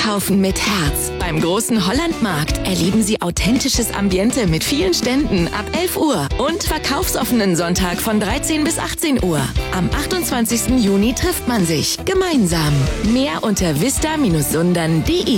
Einkaufen mit Herz. Beim großen Hollandmarkt erleben Sie authentisches Ambiente mit vielen Ständen ab 11 Uhr und verkaufsoffenen Sonntag von 13 bis 18 Uhr. Am 28. Juni trifft man sich gemeinsam. Mehr unter vista-sundern.de.